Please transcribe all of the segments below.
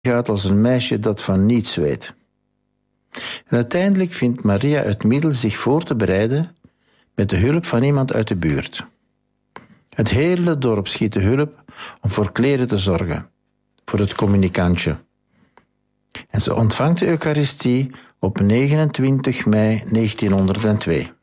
gaat als een meisje dat van niets weet. En uiteindelijk vindt Maria het middel zich voor te bereiden met de hulp van iemand uit de buurt. Het hele dorp schiet de hulp om voor kleren te zorgen, voor het communicantje. En ze ontvangt de Eucharistie op 29 mei 1902.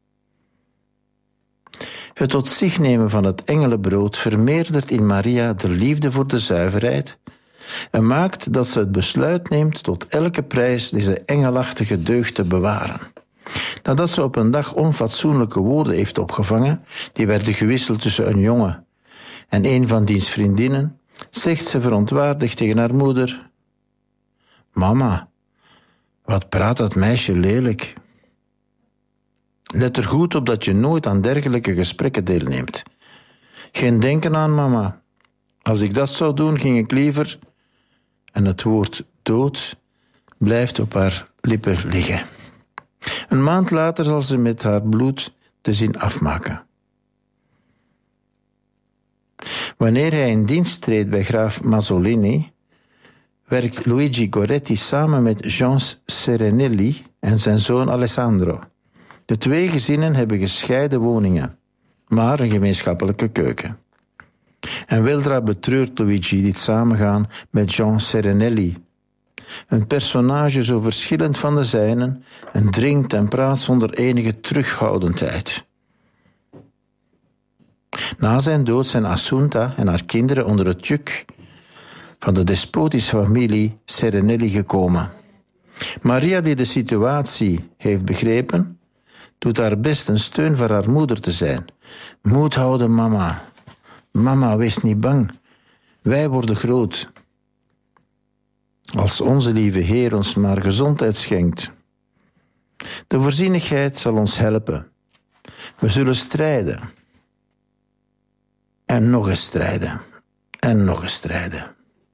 Het tot zich nemen van het engelenbrood vermeerdert in Maria de liefde voor de zuiverheid en maakt dat ze het besluit neemt tot elke prijs deze engelachtige deugd te bewaren. Nadat ze op een dag onfatsoenlijke woorden heeft opgevangen, die werden gewisseld tussen een jongen en een van diens vriendinnen, zegt ze verontwaardigd tegen haar moeder: "Mama, wat praat dat meisje lelijk." Let er goed op dat je nooit aan dergelijke gesprekken deelneemt. Geen denken aan mama. Als ik dat zou doen, ging ik liever... En het woord dood blijft op haar lippen liggen. Een maand later zal ze met haar bloed de zin afmaken. Wanneer hij in dienst treedt bij graaf Masolini, werkt Luigi Goretti samen met Jean Serenelli en zijn zoon Alessandro. De twee gezinnen hebben gescheiden woningen, maar een gemeenschappelijke keuken. En weldra betreurt Luigi dit samengaan met Jean Serenelli, een personage zo verschillend van de zijnen en drinkt en praat zonder enige terughoudendheid. Na zijn dood zijn Assunta en haar kinderen onder het juk van de despotische familie Serenelli gekomen. Maria, die de situatie heeft begrepen, doet haar best een steun voor haar moeder te zijn. Moed houden, mama. Mama, wees niet bang. Wij worden groot. Als onze lieve Heer ons maar gezondheid schenkt. De voorzienigheid zal ons helpen. We zullen strijden. En nog eens strijden. En nog eens strijden.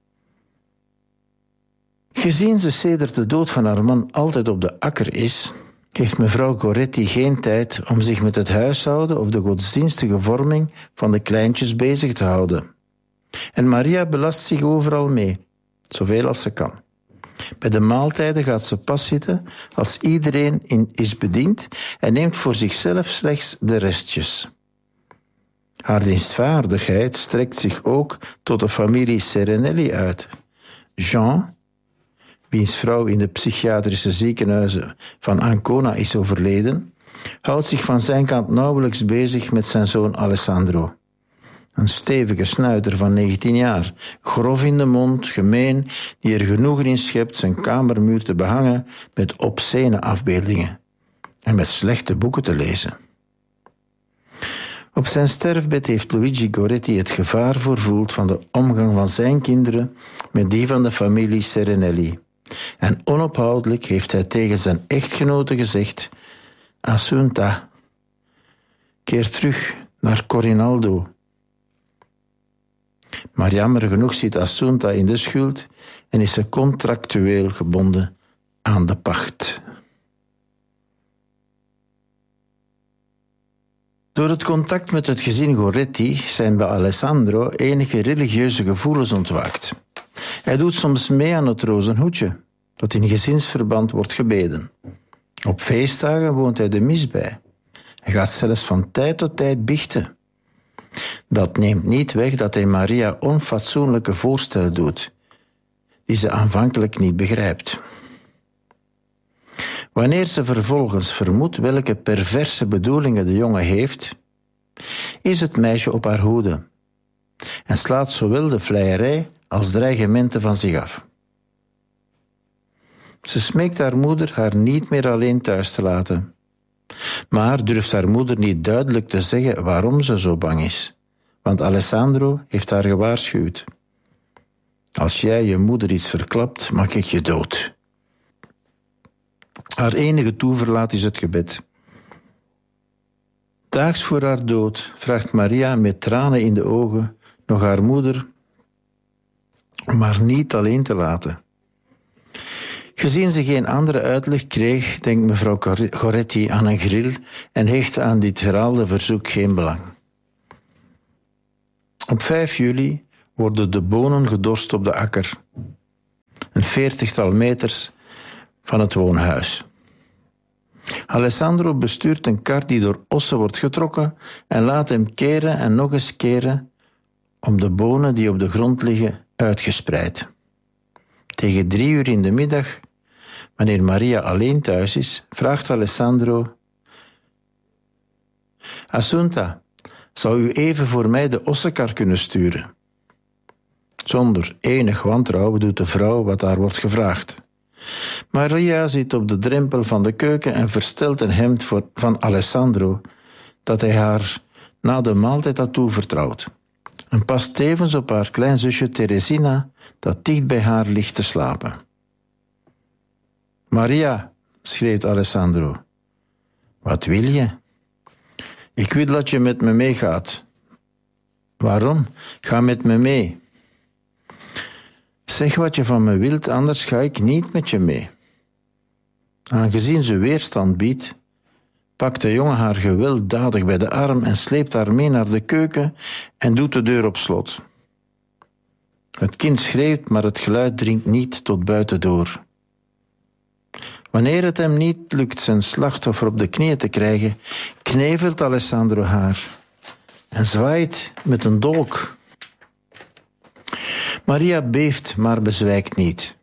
Gezien ze sedert de dood van haar man altijd op de akker is, heeft mevrouw Goretti geen tijd om zich met het huishouden of de godsdienstige vorming van de kleintjes bezig te houden. En Maria belast zich overal mee, zoveel als ze kan. Bij de maaltijden gaat ze pas zitten als iedereen is bediend en neemt voor zichzelf slechts de restjes. Haar dienstvaardigheid strekt zich ook tot de familie Serenelli uit. Jean, wiens vrouw in de psychiatrische ziekenhuizen van Ancona is overleden, houdt zich van zijn kant nauwelijks bezig met zijn zoon Alessandro. Een stevige snuiter van 19 jaar, grof in de mond, gemeen, die er genoegen in schept zijn kamermuur te behangen met obscene afbeeldingen en met slechte boeken te lezen. Op zijn sterfbed heeft Luigi Goretti het gevaar voeld van de omgang van zijn kinderen met die van de familie Serenelli. En onophoudelijk heeft hij tegen zijn echtgenote gezegd: Assunta, keer terug naar Corinaldo. Maar jammer genoeg zit Assunta in de schuld en is ze contractueel gebonden aan de pacht. Door het contact met het gezin Goretti zijn bij Alessandro enige religieuze gevoelens ontwaakt. Hij doet soms mee aan het rozenhoedje, dat in gezinsverband wordt gebeden. Op feestdagen woont hij de mis bij. Hij gaat zelfs van tijd tot tijd biechten. Dat neemt niet weg dat hij Maria onfatsoenlijke voorstellen doet, die ze aanvankelijk niet begrijpt. Wanneer ze vervolgens vermoedt welke perverse bedoelingen de jongen heeft, is het meisje op haar hoede en slaat zowel de vleierij als dreigementen van zich af. Ze smeekt haar moeder haar niet meer alleen thuis te laten, maar durft haar moeder niet duidelijk te zeggen waarom ze zo bang is, want Alessandro heeft haar gewaarschuwd. Als jij je moeder iets verklapt, maak ik je dood. Haar enige toeverlaat is het gebed. Daags voor haar dood vraagt Maria met tranen in de ogen nog haar moeder om haar niet alleen te laten. Gezien ze geen andere uitleg kreeg, denkt mevrouw Goretti aan een grill en hecht aan dit herhaalde verzoek geen belang. Op 5 juli worden de bonen gedorst op de akker. 40-tal meters van het woonhuis. Alessandro bestuurt een kar die door ossen wordt getrokken en laat hem keren en nog eens keren om de bonen die op de grond liggen uitgespreid. Tegen 3 uur in de middag, wanneer Maria alleen thuis is, vraagt Alessandro: Assunta, zou u even voor mij de ossenkar kunnen sturen? Zonder enig wantrouwen doet de vrouw wat haar wordt gevraagd. Maria zit op de drempel van de keuken en verstelt een hemd van Alessandro dat hij haar na de maaltijd had toevertrouwd. En past tevens op haar kleinzusje Teresina, dat dicht bij haar ligt te slapen. Maria, schreeuwt Alessandro. Wat wil je? Ik wil dat je met me meegaat. Waarom? Ga met me mee. Zeg wat je van me wilt, anders ga ik niet met je mee. Aangezien ze weerstand biedt, pakt de jongen haar gewelddadig bij de arm en sleept haar mee naar de keuken en doet de deur op slot. Het kind schreeuwt, maar het geluid dringt niet tot buiten door. Wanneer het hem niet lukt zijn slachtoffer op de knieën te krijgen, knevelt Alessandro haar en zwaait met een dolk. Maria beeft, maar bezwijkt niet.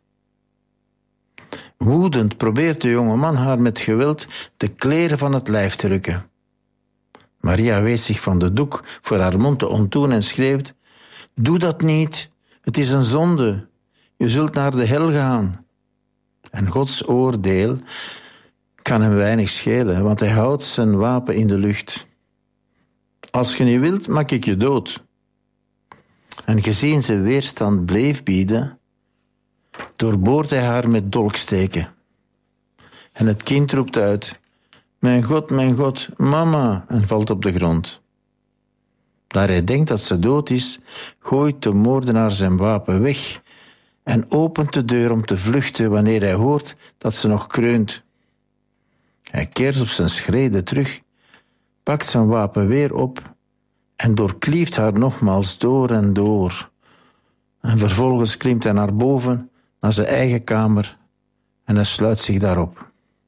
Woedend probeert de jonge man haar met geweld de kleren van het lijf te rukken. Maria weet zich van de doek voor haar mond te ontdoen en schreeuwt: Doe dat niet, het is een zonde, je zult naar de hel gaan. En Gods oordeel kan hem weinig schelen, want hij houdt zijn wapen in de lucht. Als je niet wilt, maak ik je dood. En gezien ze weerstand bleef bieden, doorboort hij haar met dolksteken. En het kind roept uit: mijn God, mama, en valt op de grond. Daar hij denkt dat ze dood is, gooit de moordenaar zijn wapen weg en opent de deur om te vluchten wanneer hij hoort dat ze nog kreunt. Hij keert op zijn schreden terug, pakt zijn wapen weer op en doorklieft haar nogmaals door en door. En vervolgens klimt hij naar boven, naar zijn eigen kamer, en hij sluit zich daarop.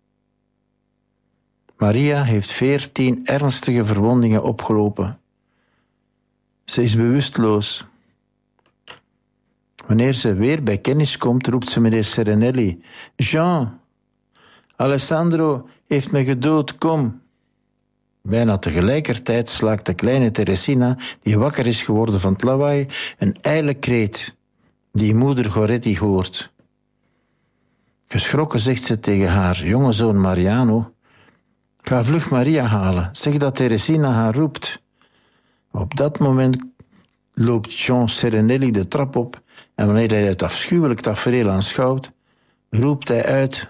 Maria heeft 14 ernstige verwondingen opgelopen. Ze is bewusteloos. Wanneer ze weer bij kennis komt, roept ze meneer Serenelli: Jean, Alessandro heeft me gedood, kom. Bijna tegelijkertijd slaakt de kleine Teresina, die wakker is geworden van het lawaai, een ijle kreet die moeder Goretti hoort. Geschrokken zegt ze tegen haar jonge zoon Mariano: Ga vlug Maria halen, zeg dat Teresina haar roept. Op dat moment loopt Jean Serenelli de trap op en wanneer hij het afschuwelijk tafereel aanschouwt, roept hij uit: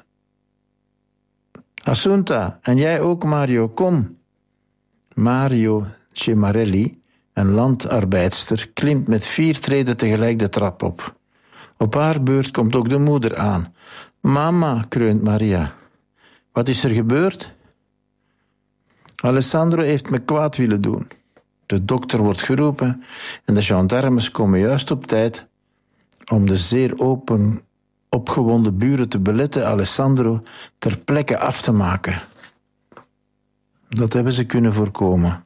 Assunta, en jij ook Mario, kom. Mario Cemarelli, een landarbeidster, klimt met 4 treden tegelijk de trap op. Op haar beurt komt ook de moeder aan. Mama, kreunt Maria. Wat is er gebeurd? Alessandro heeft me kwaad willen doen. De dokter wordt geroepen en de gendarmes komen juist op tijd om de zeer opgewonden buren te beletten Alessandro ter plekke af te maken. Dat hebben ze kunnen voorkomen.